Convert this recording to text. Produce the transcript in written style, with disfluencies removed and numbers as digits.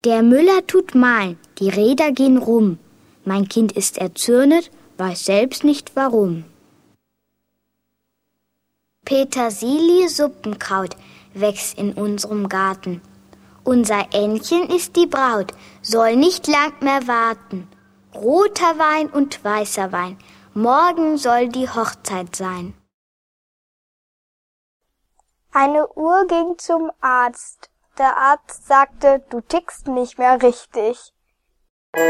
Der Müller tut mahlen, die Räder gehen rum. Mein Kind ist erzürnet, weiß selbst nicht warum. Petersilie-Suppenkraut wächst in unserem Garten. Unser Ännchen ist die Braut, soll nicht lang mehr warten. Roter Wein und weißer Wein, morgen soll die Hochzeit sein. Eine Uhr ging zum Arzt. Der Arzt sagte, du tickst nicht mehr richtig.